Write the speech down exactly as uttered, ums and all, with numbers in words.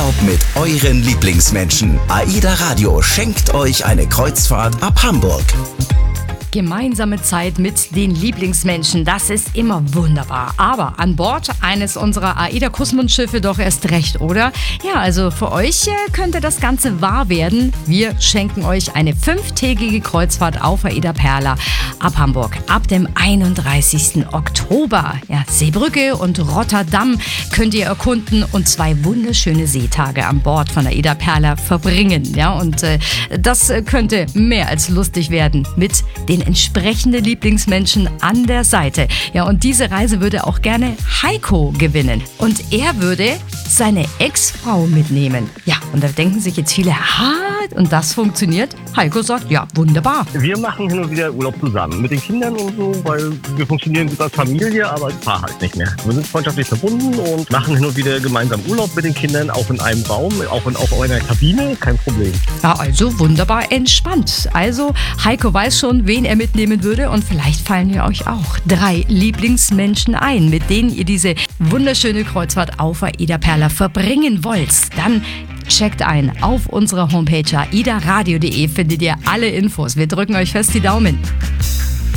Urlaub mit euren Lieblingsmenschen. AIDA Radio schenkt euch eine Kreuzfahrt ab Hamburg. Gemeinsame Zeit mit den Lieblingsmenschen, das ist immer wunderbar. Aber an Bord eines unserer AIDA-Kussmund-Schiffe doch erst recht, oder? Ja, also für euch äh, könnte das Ganze wahr werden. Wir schenken euch eine fünftägige Kreuzfahrt auf AIDA Perla ab Hamburg ab dem einunddreißigsten Oktober. Ja, Seebrücke und Rotterdam könnt ihr erkunden und zwei wunderschöne Seetage an Bord von AIDA Perla verbringen. Ja, und äh, das könnte mehr als lustig werden mit den entsprechenden Lieblingsmenschen an der Seite. Ja, und diese Reise würde auch gerne Heiko gewinnen. Und er würde seine Ex-Frau mitnehmen. Ja, und da denken sich jetzt viele, ha, und das funktioniert? Heiko sagt, ja, wunderbar. Wir machen hin und wieder Urlaub zusammen mit den Kindern und so, weil wir funktionieren gut als Familie, aber als Paar halt nicht mehr. Wir sind freundschaftlich verbunden und machen hin und wieder gemeinsam Urlaub mit den Kindern, auch in einem Raum, auch in auch einer Kabine, kein Problem. Ja, also wunderbar entspannt. Also Heiko weiß schon, wen er mitnehmen würde und vielleicht fallen ja euch auch drei Lieblingsmenschen ein, mit denen ihr diese wunderschöne Kreuzfahrt auf AIDA Perla verbringen wollt. Dann checkt ein. Auf unserer Homepage aidaradio punkt de findet ihr alle Infos. Wir drücken euch fest die Daumen.